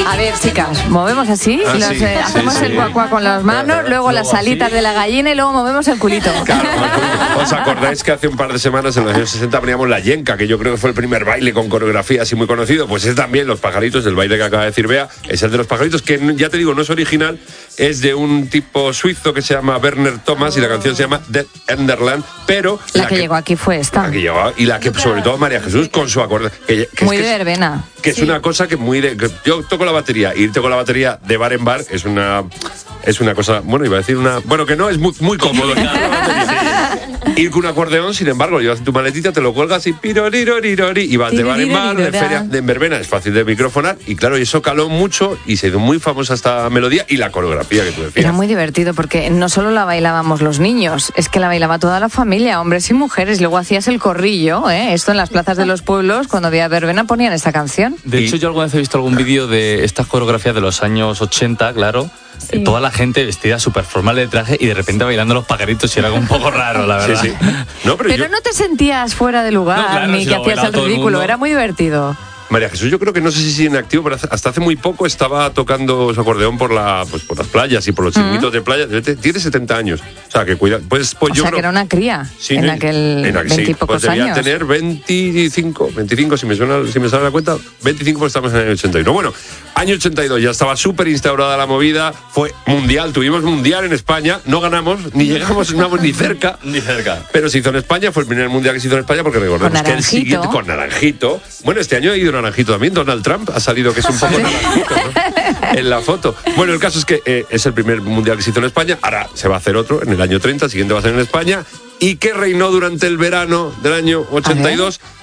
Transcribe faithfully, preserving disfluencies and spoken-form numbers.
A ver, chicas, movemos así, Ah, los, sí, eh, sí, hacemos sí. el cuacuá con las manos, luego, Luego las alitas así. de la gallina y luego movemos el culito. Claro, ¿os acordáis que hace un par de semanas, en los años sesenta, poníamos la yenca, que yo creo que fue el primer baile con coreografía así muy conocido? Pues es también Los Pajaritos, el baile que acaba de decir Bea, es el de Los Pajaritos, que ya te digo, no es original, es de un tipo suizo que se llama Werner Thomas y la canción se llama Dead Enderland, pero... La, la que, que llegó aquí fue esta. La que llegó, y la que sobre todo María Jesús con su acorde... Que, que muy es, de que verbena. Es, que es sí. una cosa que muy de... Que yo toco la batería, irte con la batería de bar en bar es una... Es una cosa, bueno, iba a decir una... Bueno, que no, es muy, muy cómodo. Ir con un acordeón, sin embargo, llevas en tu maletita, te lo cuelgas y piroriroririrori, y vas de bar en bar, de feria, de en verbena, es fácil de microfonar, y claro, y eso caló mucho y se hizo muy famosa esta melodía y la coreografía que tú decías. Era muy divertido porque no solo la bailábamos los niños, es que la bailaba toda la familia, hombres y mujeres, luego hacías el corrillo, ¿eh? Esto en las plazas de los pueblos, cuando había verbena ponían esta canción. De hecho, yo alguna vez he visto algún vídeo de estas coreografías de los años ochenta, claro. Sí. Toda la gente vestida súper formal de traje y de repente bailando Los Pajaritos y era algo un poco raro, la verdad. Sí, sí. No, pero pero yo... no te sentías fuera de lugar, no, claro, ni si que hacías el ridículo, el era muy divertido. María Jesús, yo creo que no sé si sigue en activo, pero hasta hace muy poco estaba tocando su acordeón por la, pues por las playas y por los circuitos uh-huh. de playa. Tiene setenta años. O sea, que cuida. Pues, pues o yo sea, creo... que era una cría sí, en aquel en aquel veintipocos sí, pues años. Debía tener veinticinco, veinticinco, si me suena, si me sale la cuenta, veinticinco, pues estamos en el ochenta y uno. Bueno, año ochenta y dos, ya estaba súper instaurada la movida, fue mundial, tuvimos mundial en España, no ganamos, ni llegamos, no estábamos ni cerca. Ni cerca. Pero se hizo en España, fue el primer mundial que se hizo en España, porque recordemos que el siguiente, con Naranjito, bueno, este año ha ido Naranjito también, Donald Trump ha salido que es un poco naranjito, ¿no? En la foto. Bueno, el caso es que eh, es el primer mundial que se hizo en España, ahora se va a hacer otro en el año treinta, el siguiente va a ser en España. ¿Y qué reinó durante el verano del año ochenta y dos?